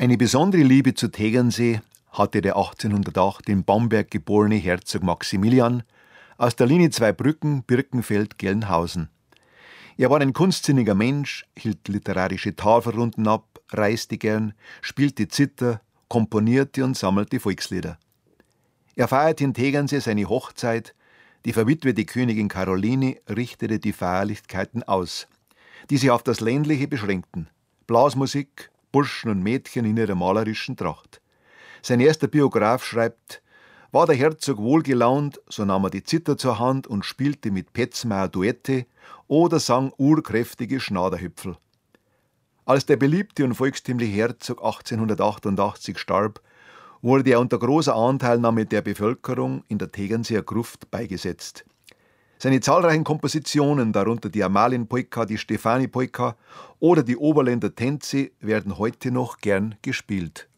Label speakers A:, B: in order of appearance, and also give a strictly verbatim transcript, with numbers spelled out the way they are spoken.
A: Eine besondere Liebe zu Tegernsee hatte der achtzehnhundertacht in Bamberg geborene Herzog Maximilian aus der Linie Zweibrücken, Birkenfeld, Gelnhausen. Er war ein kunstsinniger Mensch, hielt literarische Tafelrunden ab, reiste gern, spielte Zither, komponierte und sammelte Volkslieder. Er feierte in Tegernsee seine Hochzeit, die verwitwete Königin Caroline richtete die Feierlichkeiten aus, die sich auf das Ländliche beschränkten. Blasmusik, Burschen und Mädchen in ihrer malerischen Tracht. Sein erster Biograf schreibt: War der Herzog wohlgelaunt, so nahm er die Zither zur Hand und spielte mit Petzmeier Duette oder sang urkräftige Schnaderhüpfel. Als der beliebte und volkstümliche Herzog achtzehnhundertachtundachtzig starb, wurde er unter großer Anteilnahme der Bevölkerung in der Tegernseer Gruft beigesetzt. Seine zahlreichen Kompositionen, darunter die Amalienpolka, die Stefani-Polka oder die Oberländer Tänze, werden heute noch gern gespielt.